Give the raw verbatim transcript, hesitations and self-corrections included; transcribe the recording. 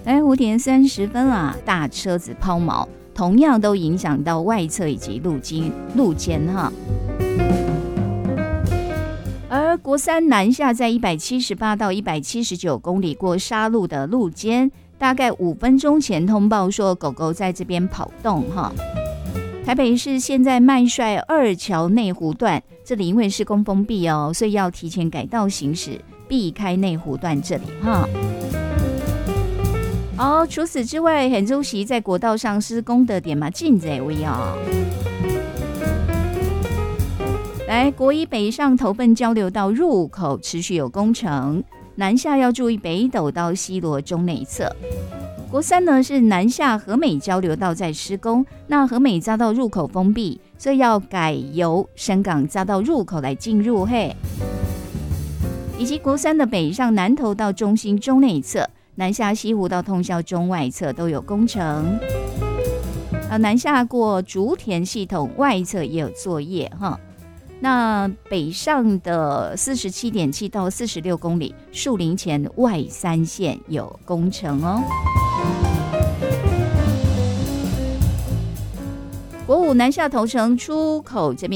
来五点三十分啊，大车子抛锚，同样都影响到外侧以及路肩路肩哈。而国三南下在一百七十八到一百七十九公里过沙路的路肩，大概五分钟前通报说狗狗在这边跑动哈。台北市现在麦帅二桥内湖段，这里因为施工封闭哦，所以要提前改道行驶，避开内湖段这里哈。哦，除此之外，很周期在国道上施工的点嘛，近这位哦。来，国一北上头份交流道入口持续有工程，南下要注意北斗到西螺中内侧。国三呢是南下和美交流道在施工，那和美匝道入口封闭，所以要改由深港匝道入口来进入嘿。以及国三的北上南投到中心中内侧，南下西湖到通霄中外侧都有工程。啊，南下过竹田系统外侧也有作业哈。那北上的四十七点七到四十六公里，树林前外三线有工程哦。国五南下头城出口这边。